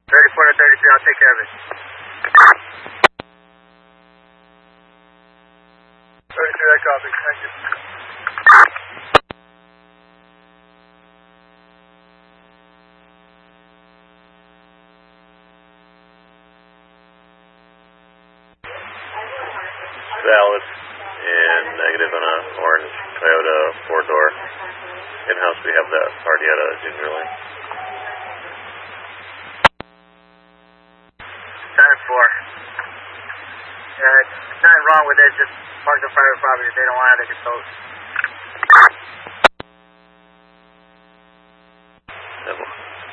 34 to 33, I'll take care of it. 33, I copy. Thank you. Valid and negative on a orange Toyota 4-door. In-house we have that Ardietta gingerly. 10-4. Yeah, there's nothing wrong with it, just park the private property. If they don't want it, they can tow it.